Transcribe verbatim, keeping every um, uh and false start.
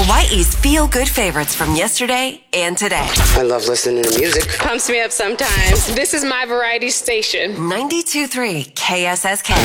Hawaii's feel-good favorites from yesterday and today. I love listening to music. Pumps me up sometimes. This is my variety station. ninety-two point three K S S K.